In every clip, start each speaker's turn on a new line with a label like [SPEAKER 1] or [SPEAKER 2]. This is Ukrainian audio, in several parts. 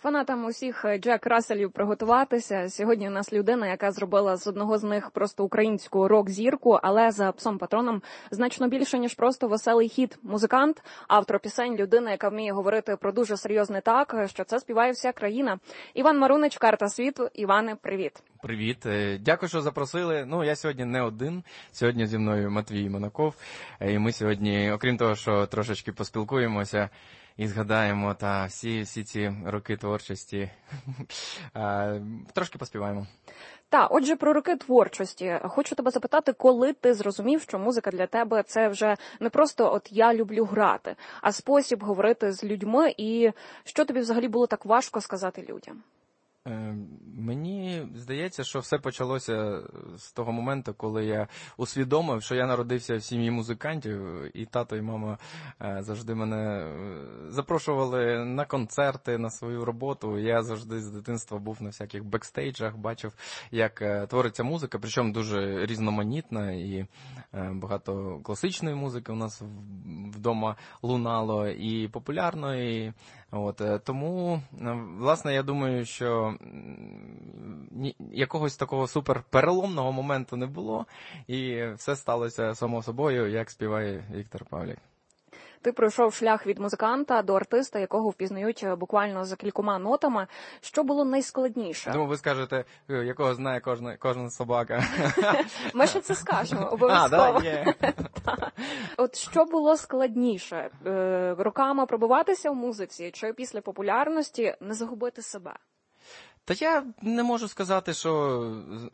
[SPEAKER 1] Фанатам усіх Джек Расселів приготуватися. Сьогодні у нас людина, яка зробила з одного з них просто українську рок-зірку, але за псом-патроном значно більше, ніж просто веселий хіт. Музикант, автор пісень, людина, яка вміє говорити про дуже серйозне так, що це співає вся країна. Іван Марунич, «Карта світу». Іване, привіт.
[SPEAKER 2] Привіт. Дякую, що запросили. Я сьогодні не один. Сьогодні зі мною Матвій Монаков. І ми сьогодні, окрім того, що трошечки поспілкуємося і згадаємо всі ці роки творчості, трошки поспіваємо.
[SPEAKER 1] Отже, про роки творчості. Хочу тебе запитати, коли ти зрозумів, що музика для тебе – це вже не просто «от я люблю грати», а спосіб говорити з людьми, і що тобі взагалі було так важко сказати людям?
[SPEAKER 2] Мені здається, що все почалося з того моменту, коли я усвідомив, що я народився в сім'ї музикантів, і тато, і мама завжди мене запрошували на концерти, на свою роботу. Я завжди з дитинства був на всяких бекстейджах, бачив, як твориться музика, причому дуже різноманітна, і багато класичної музики у нас вдома лунало, і популярної. Тому, власне, я думаю, що якогось такого суперпереломного моменту не було, і все сталося само собою, як співає Віктор Павлік.
[SPEAKER 1] Ти пройшов шлях від музиканта до артиста, якого впізнають буквально за кількома нотами. Що було найскладніше?
[SPEAKER 2] Думаю, ви скажете, якого знає кожна собака.
[SPEAKER 1] Ми ще це скажемо, обов'язково.
[SPEAKER 2] Є.
[SPEAKER 1] От що було складніше? Роками пробиватися в музиці, чи після популярності не загубити себе?
[SPEAKER 2] Та я не можу сказати, що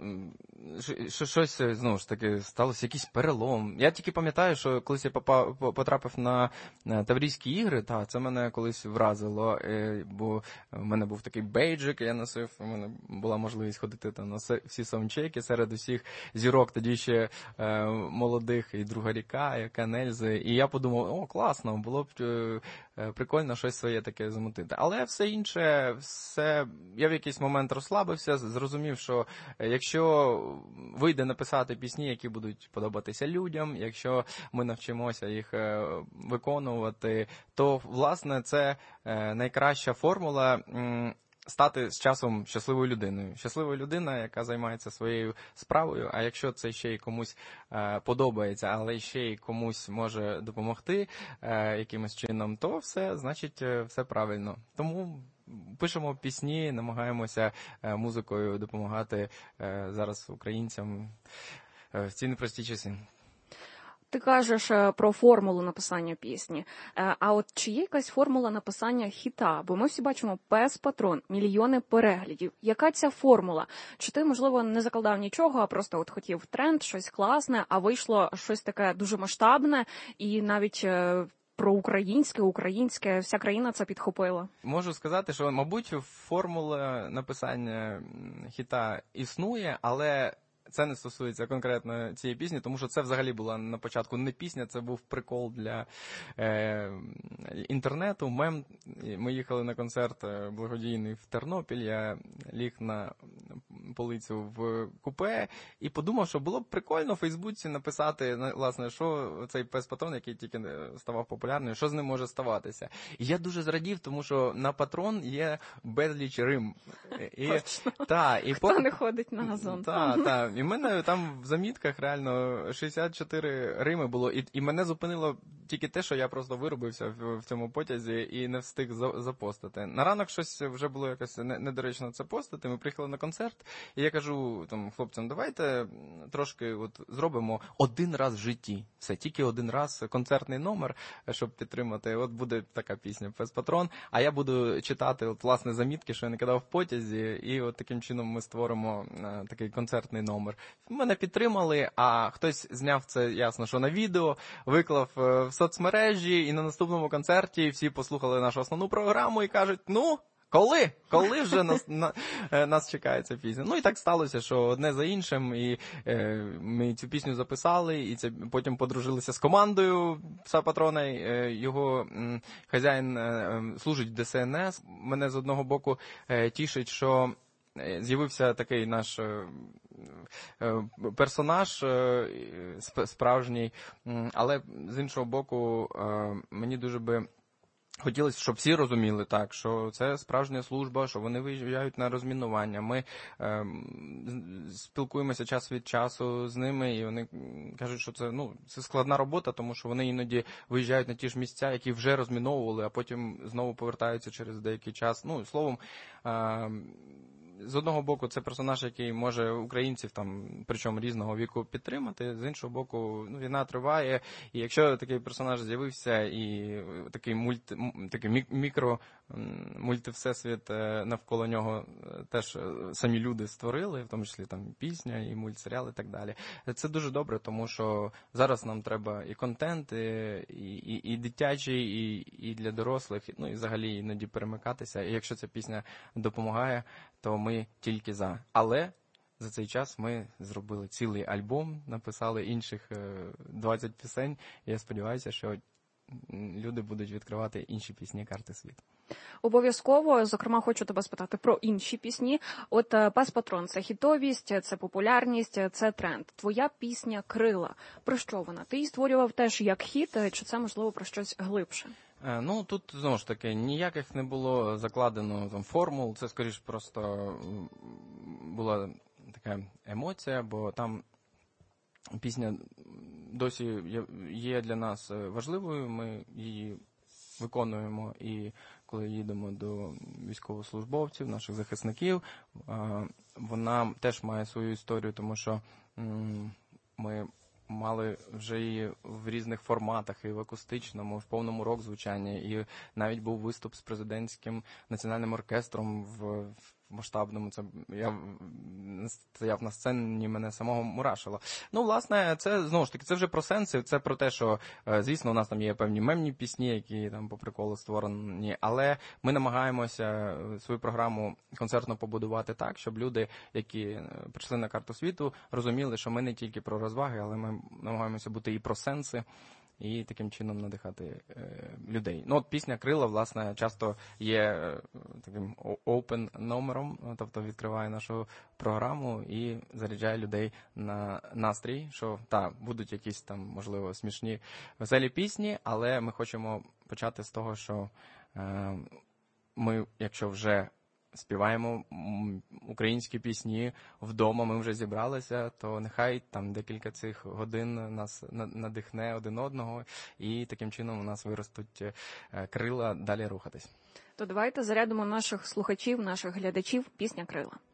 [SPEAKER 2] щось, знову ж таки, сталося, якийсь перелом. Я тільки пам'ятаю, що колись я потрапив на Таврійські ігри, це мене колись вразило, бо в мене був такий бейджик, я носив, у мене була можливість ходити там на всі саундчеки серед усіх зірок, тоді ще молодих, і Друга ріка, і Канельзи, і я подумав, класно, було б прикольно щось своє таке замутити. Але все інше, я в якийсь момент розслабився, зрозумів, що якщо вийде написати пісні, які будуть подобатися людям, якщо ми навчимося їх виконувати, то, власне, це найкраща формула стати з часом щасливою людиною. Щаслива людина, яка займається своєю справою, а якщо це ще й комусь подобається, але ще й комусь може допомогти якимось чином, то все, значить, все правильно. Тому пишемо пісні, намагаємося музикою допомагати зараз українцям в ці непрості часи.
[SPEAKER 1] Ти кажеш про формулу написання пісні. А от чи є якась формула написання хіта? Бо ми всі бачимо «Пес-патрон», мільйони переглядів. Яка ця формула? Чи ти, можливо, не закладав нічого, а просто хотів тренд, щось класне, а вийшло щось таке дуже масштабне і навіть про українське, вся країна це підхопила?
[SPEAKER 2] Можу сказати, що, мабуть, формула написання хіта існує, але це не стосується конкретно цієї пісні, тому що це взагалі була на початку не пісня, це був прикол для інтернету, мем. Ми їхали на концерт благодійний в Тернопіль, я ліг на полицю в купе і подумав, що було б прикольно в Фейсбуці написати, власне, що цей пес-патрон, який тільки ставав популярним, що з ним може ставатися. І я дуже зрадів, тому що на патрон є безліч рим.
[SPEAKER 1] Хто не ходить на газон?
[SPEAKER 2] І в мене там в замітках реально 64 рими було, і мене зупинило тільки те, що я просто виробився в цьому потязі і не встиг запостити. На ранок щось вже було якось недоречно це постити, ми приїхали на концерт, і я кажу хлопцям, давайте трошки зробимо один раз в житті. Все, тільки один раз концертний номер, щоб підтримати. От буде така пісня «Пес-патрон», а я буду читати власне замітки, що я не кидав в потязі, і таким чином ми створимо такий концертний номер. Мене підтримали, а хтось зняв це, ясно, що на відео, виклав в соцмережі, і на наступному концерті всі послухали нашу основну програму і кажуть, коли вже нас чекає ця пісня? І так сталося, що одне за іншим, і ми цю пісню записали, і потім подружилися з командою «Пса-патрона», його хазяїн служить в ДСНС. Мене з одного боку тішить, що з'явився такий наш персонаж справжній, але з іншого боку мені дуже би Хотілося, щоб всі розуміли так, що це справжня служба, що вони виїжджають на розмінування. Ми спілкуємося час від часу з ними, і вони кажуть, що це складна робота, тому що вони іноді виїжджають на ті ж місця, які вже розміновували, а потім знову повертаються через деякий час. Словом, з одного боку, це персонаж, який може українців, причому різного віку, підтримати, з іншого боку, війна триває, і якщо такий персонаж з'явився, і такий мультивсесвіт навколо нього теж самі люди створили, в тому числі пісня, і мультсеріал, і так далі. Це дуже добре, тому що зараз нам треба і контент, і дитячий, і для дорослих, і взагалі іноді перемикатися. І якщо ця пісня допомагає, то ми тільки за. Але за цей час ми зробили цілий альбом, написали інших 20 пісень. І я сподіваюся, що люди будуть відкривати інші пісні карти світу.
[SPEAKER 1] Обов'язково, зокрема, хочу тебе спитати про інші пісні. От «Пес Патрон» – це хітовість, це популярність, це тренд. Твоя пісня «Крила». Про що вона? Ти її створював теж як хіт, чи це, можливо, про щось глибше?
[SPEAKER 2] Тут, знову ж таки, ніяких не було закладено формул. Це, скоріш, просто була така емоція, бо там пісня досі є для нас важливою, ми її виконуємо, і коли їдемо до військовослужбовців, наших захисників, вона теж має свою історію, тому що ми мали вже її в різних форматах, і в акустичному, в повному рок-звучанні, і навіть був виступ з президентським національним оркестром в масштабному. Це я стояв на сцені, мене самого мурашило. Власне, це, знову ж таки, це вже про сенси, це про те, що, звісно, у нас там є певні мемні пісні, які по приколу створені, але ми намагаємося свою програму концертно побудувати так, щоб люди, які прийшли на карту світу, розуміли, що ми не тільки про розваги, але ми намагаємося бути і про сенси, і таким чином надихати людей. Пісня «Крила», власне, часто є таким open номером, тобто відкриває нашу програму і заряджає людей на настрій, що, будуть якісь можливо, смішні, веселі пісні, але ми хочемо почати з того, що ми, якщо вже співаємо українські пісні вдома, ми вже зібралися, то нехай декілька цих годин нас надихне один одного, і таким чином у нас виростуть крила далі рухатись.
[SPEAKER 1] То давайте зарядимо наших слухачів, наших глядачів пісня «Крила».